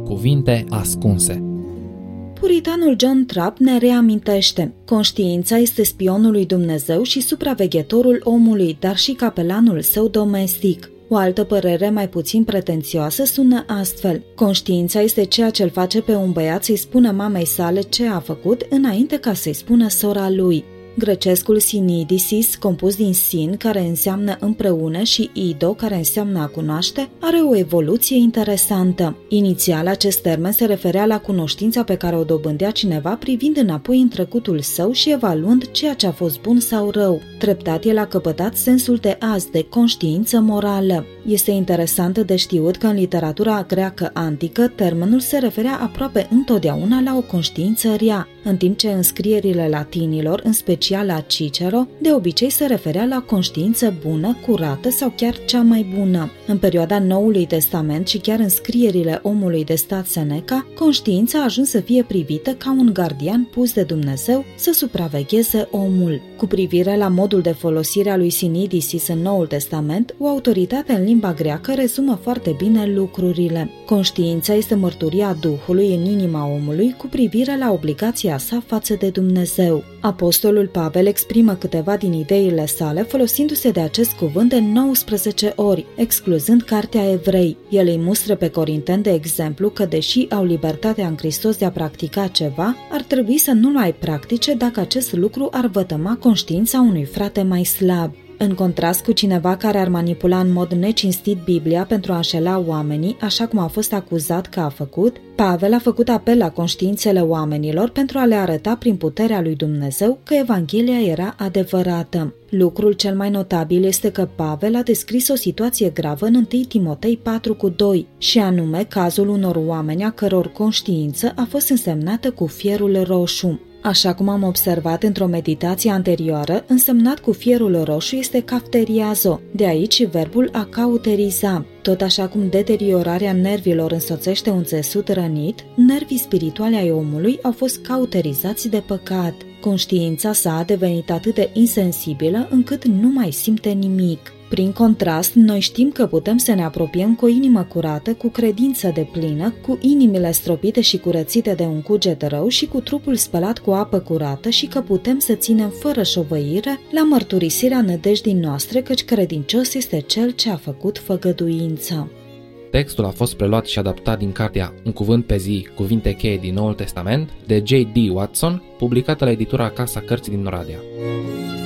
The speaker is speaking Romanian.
Cuvinte ascunse. Puritanul John Trapp ne reamintește: conștiința este spionul lui Dumnezeu și supraveghetorul omului, dar și capelanul său domestic. O altă părere mai puțin pretențioasă sună astfel: conștiința este ceea ce îl face pe un băiat să-i spună mamei sale ce a făcut înainte ca să-i spună sora lui. Grecescul sinidisis, compus din sin, care înseamnă împreună, și ido, care înseamnă a cunoaște, are o evoluție interesantă. Inițial, acest termen se referea la cunoștința pe care o dobândea cineva privind înapoi în trecutul său și evaluând ceea ce a fost bun sau rău. Treptat, el a căpătat sensul de azi, de conștiință morală. Este interesant de știut că în literatura greacă antică, termenul se referea aproape întotdeauna la o conștiință rea, în timp ce în scrierile latinilor, în special la Cicero, de obicei se referea la conștiință bună, curată sau chiar cea mai bună. În perioada Noului Testament și chiar în scrierile omului de stat Seneca, conștiința a ajuns să fie privită ca un gardian pus de Dumnezeu să supravegheze omul. Cu privire la modul de folosire a lui Sinidisis în Noul Testament, o autoritate în limba greacă rezumă foarte bine lucrurile. Conștiința este mărturia Duhului în inima omului cu privire la obligația sa față de Dumnezeu. Apostolul Pavel exprimă câteva din ideile sale folosindu-se de acest cuvânt de 19 ori, excluzând Cartea Evrei. El îi mustră pe corinteni, de exemplu, că deși au libertatea în Hristos de a practica ceva, ar trebui să nu-l mai practice dacă acest lucru ar vătăma conștiința unui frate mai slab. În contrast cu cineva care ar manipula în mod necinstit Biblia pentru a înșela oamenii, așa cum a fost acuzat că a făcut, Pavel a făcut apel la conștiințele oamenilor pentru a le arăta prin puterea lui Dumnezeu că Evanghelia era adevărată. Lucrul cel mai notabil este că Pavel a descris o situație gravă în 1 Timotei 4:2, și anume cazul unor oameni a căror conștiință a fost însemnată cu fierul roșu. Așa cum am observat într-o meditație anterioară, însemnat cu fierul roșu este cafteriazo, de aici verbul a cauteriza. Tot așa cum deteriorarea nervilor însoțește un țesut rănit, nervii spirituali ai omului au fost cauterizați de păcat. Conștiința sa a devenit atât de insensibilă încât nu mai simte nimic. Prin contrast, noi știm că putem să ne apropiem cu o inimă curată, cu credință deplină, cu inimile stropite și curățite de un cuget rău și cu trupul spălat cu apă curată și că putem să ținem fără șovăire la mărturisirea nădejdii noastre, căci credincios este Cel ce a făcut făgăduința. Textul a fost preluat și adaptat din cartea Un cuvânt pe zi, cuvinte cheie din Noul Testament, de J.D. Watson, publicată la editura Casa Cărții din Oradea.